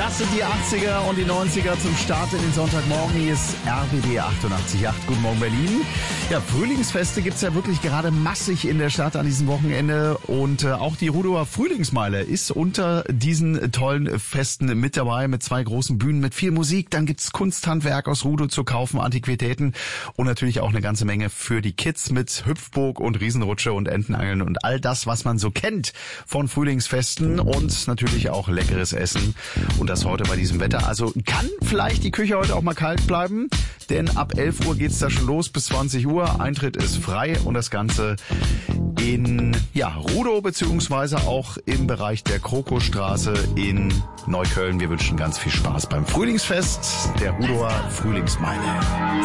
Das sind die 80er und die 90er zum Start in den Sonntagmorgen. Hier ist RBB 88.8. Guten Morgen Berlin. Ja, Frühlingsfeste gibt's ja wirklich gerade massig in der Stadt an diesem Wochenende. Und auch die Rudower Frühlingsmeile ist unter diesen tollen Festen mit dabei, mit 2 großen Bühnen, mit viel Musik. Dann gibt's Kunsthandwerk aus Rudow zu kaufen, Antiquitäten und natürlich auch eine ganze Menge für die Kids mit Hüpfburg und Riesenrutsche und Entenangeln und all das, was man so kennt von Frühlingsfesten und natürlich auch leckeres Essen. Und das heute bei diesem Wetter. Also kann vielleicht die Küche heute auch mal kalt bleiben, denn ab 11 Uhr geht's da schon los bis 20 Uhr. Eintritt ist frei und das Ganze in Rudow beziehungsweise auch im Bereich der Krokusstraße in Neukölln. Wir wünschen ganz viel Spaß beim Frühlingsfest der Rudower Frühlingsmeile.